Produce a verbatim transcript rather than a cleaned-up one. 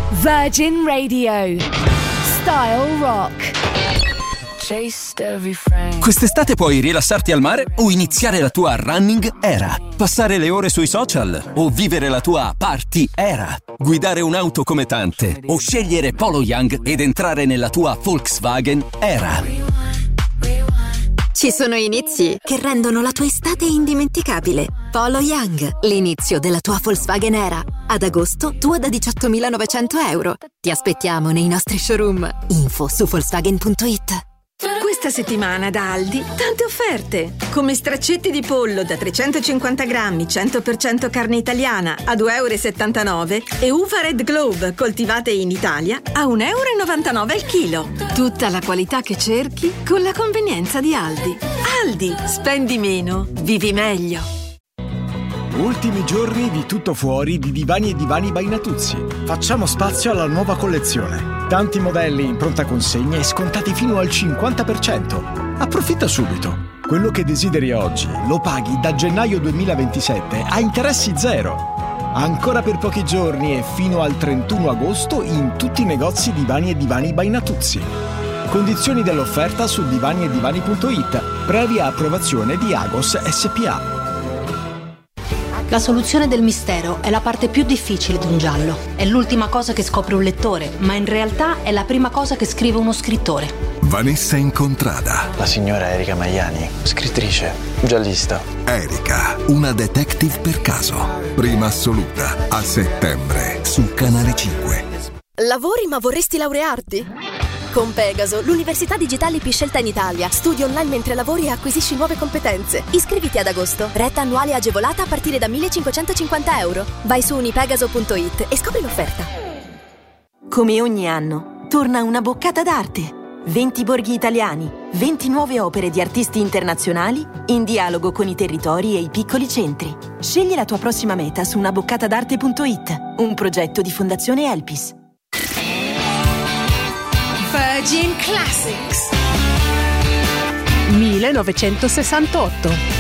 Virgin Radio. Style Rock. Quest'estate puoi rilassarti al mare o iniziare la tua running era, passare le ore sui social o vivere la tua party era, guidare un'auto come tante o scegliere Polo Young ed entrare nella tua Volkswagen era. Ci sono inizi che rendono la tua estate indimenticabile. Polo Young, l'inizio della tua Volkswagen era. Ad agosto, tua da diciottomilanovecento euro. Ti aspettiamo nei nostri showroom. Info su Volkswagen punto it. Questa settimana da Aldi, tante offerte. Come straccetti di pollo da trecentocinquanta grammi, cento per cento carne italiana a due euro e settantanove e uva Red Globe coltivate in Italia a un euro e novantanove al chilo. Tutta la qualità che cerchi con la convenienza di Aldi. Aldi, spendi meno, vivi meglio. Ultimi giorni di tutto fuori di Divani e Divani by Natuzzi. Facciamo spazio alla nuova collezione. Tanti modelli in pronta consegna e scontati fino al cinquanta per cento. Approfitta subito. Quello che desideri oggi lo paghi da gennaio duemilaventisette a interessi zero. Ancora per pochi giorni e fino al trentuno agosto in tutti i negozi Divani e Divani by Natuzzi. Condizioni dell'offerta su divani e divani punto it, previa approvazione di Agos S P A. La soluzione del mistero è la parte più difficile di un giallo. È l'ultima cosa che scopre un lettore, ma in realtà è la prima cosa che scrive uno scrittore. Vanessa Incontrada. La signora Erika Maiani, scrittrice, giallista. Erika, una detective per caso. Prima assoluta, a settembre, su Canale cinque. Lavori ma vorresti laurearti? Con Pegaso, l'università digitale più scelta in Italia. Studi online mentre lavori e acquisisci nuove competenze. Iscriviti ad agosto. Retta annuale agevolata a partire da millecinquecentocinquanta euro. Vai su unipegaso punto it e scopri l'offerta. Come ogni anno, torna Una boccata d'arte. venti borghi italiani, venti nuove opere di artisti internazionali in dialogo con i territori e i piccoli centri. Scegli la tua prossima meta su una boccata d'arte punto it, un progetto di Fondazione Elpis. Virgin Classics millenovecentosessantotto.